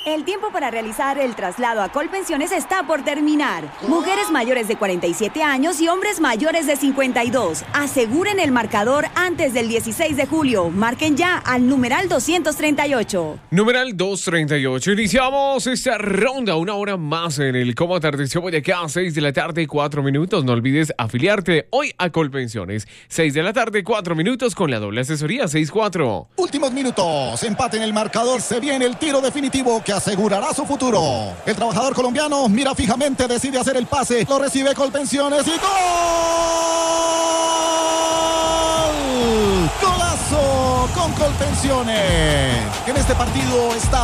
El tiempo para realizar el traslado a Colpensiones está por terminar. Mujeres mayores de 47 años y hombres mayores de 52. Aseguren el marcador antes del 16 de julio. Marquen ya al numeral 238. Numeral 238. Iniciamos esta ronda, una hora más en el Cómo Atardeció Boyacá, 6 de la tarde, 4 minutos. No olvides afiliarte hoy a Colpensiones. 6 de la tarde, 4 minutos con la doble asesoría, 6-4. Últimos minutos, empate en el marcador, se viene el tiro definitivo que asegurará su futuro. El trabajador colombiano mira fijamente, decide hacer el pase, lo recibe Colpensiones y ¡gol! ¡Golazo con Colpensiones! En este partido está